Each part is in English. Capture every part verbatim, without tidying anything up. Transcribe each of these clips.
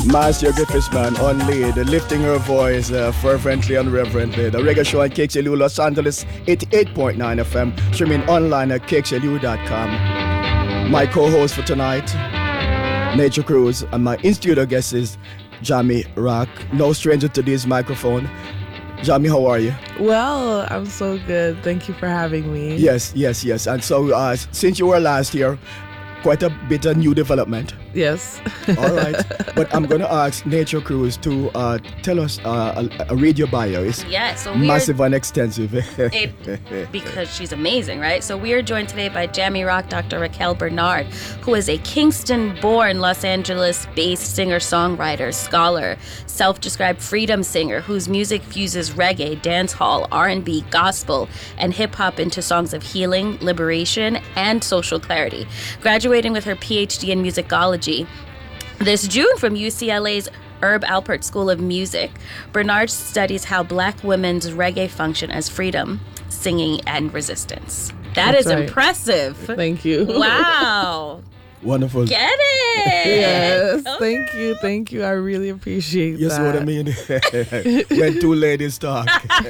Marcia Griffiths, man, on lead, lifting her voice uh, fervently and reverently. The reggae show on K X L U Los Angeles, eighty-eight point nine F M, streaming online at K X L U dot com. My co-host for tonight, Nature Cruise, and my in-studio guest is Jamie Rock, no stranger to this microphone. Jamie, how are you? Well, I'm so good. Thank you for having me. Yes, yes, yes. And so, uh, since you were last here, quite a bit of new development. Yes. All right. But I'm going to ask Nature Cruise to uh, tell us, uh, uh, read your bio. It's yeah, so massive and extensive. it, because she's amazing, right? So we are joined today by Jamie Rock, Doctor Raquel Bernard, who is a Kingston-born, Los Angeles-based singer-songwriter, scholar, self-described freedom singer whose music fuses reggae, dancehall, R and B, gospel, and hip-hop into songs of healing, liberation, and social clarity. Graduating with her P H D in musicology this June from U C L A's Herb Alpert School of Music, Bernard studies how Black women's reggae function as freedom, singing, and resistance. That That's is right. Impressive. Thank you. Wow. Wonderful. Get it. Yes. Okay. Thank you. Thank you. I really appreciate You that. see what I mean? When two ladies talk.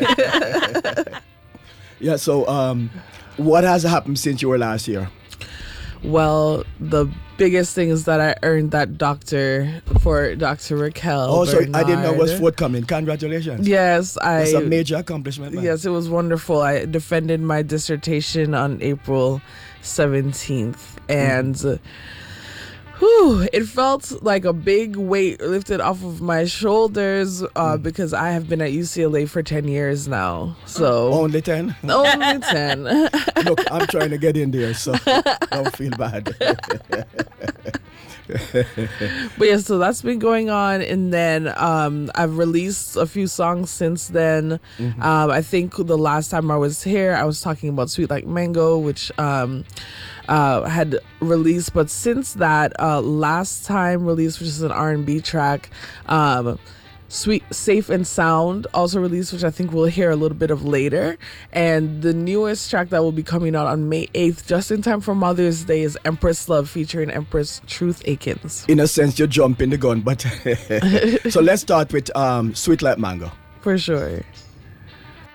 Yeah, so um, what has happened since you were last year? Well, the biggest thing is that I earned that doctor for Doctor Raquel Oh, so Bernard. I didn't know it was forthcoming. Congratulations. Yes, I. It's a major accomplishment, man. Yes, it was wonderful. I defended my dissertation on April seventeenth, and mm. whew, it felt like a big weight lifted off of my shoulders uh, mm. because I have been at U C L A for ten years now. So only ten? Only ten. Look, I'm trying to get in there, so don't feel bad. But yeah, so that's been going on, and then um, I've released a few songs since then. Mm-hmm. Um, I think the last time I was here, I was talking about Sweet Like Mango, which um, uh, had released. But since that uh, last time released, which is an R and B track, um, Sweet, Safe and Sound also released, which I think we'll hear a little bit of later. And the newest track that will be coming out on May eighth, just in time for Mother's Day, is Empress Love featuring Empress Truth Akins. In a sense, you're jumping the gun, but so let's start with um, Sweet Like Mango. For sure.